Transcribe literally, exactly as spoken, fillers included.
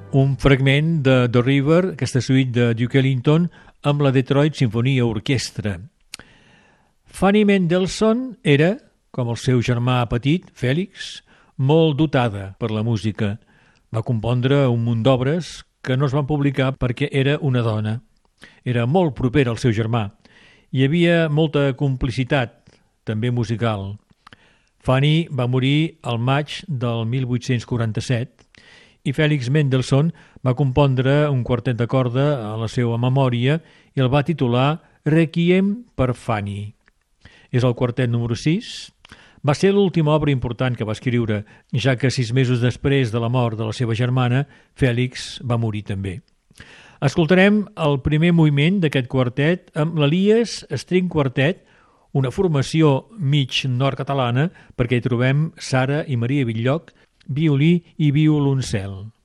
un fragment de The River, aquesta suite de Duke Ellington, amb la Detroit Sinfonia Orquestra. Fanny Mendelssohn era, com el seu germà petit, Fèlix, molt dotada per la música. Va compondre un munt d'obres que no es van publicar perquè era una dona. Era molt propera al seu germà. Hi havia molta complicitat, també musical. Fanny va morir al maig del mil vuit-cents quaranta-set i Fèlix Mendelssohn va compondre un quartet de corda a la seva memòria i el va titular Requiem per Fanny. És el quartet número sis. Va ser l'última obra important que va escriure, ja que sis mesos després de la mort de la seva germana, Fèlix va morir també. Escoltarem el primer moviment d'aquest quartet amb l'Elies String Quartet, una formació mig nord-catalana, perquè hi trobem Sara i Maria Bitlloch, violí i violoncel.